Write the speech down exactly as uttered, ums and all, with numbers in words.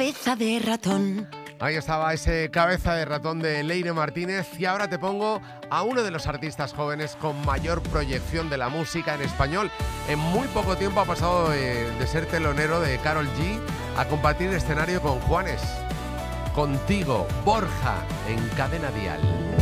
cabeza de ratón. Ahí estaba ese cabeza de ratón de Leire Martínez y ahora te pongo a uno de los artistas jóvenes con mayor proyección de la música en español. En muy poco tiempo ha pasado de, de ser telonero de Karol G a compartir escenario con Juanes. Contigo, Borja, en Cadena Dial.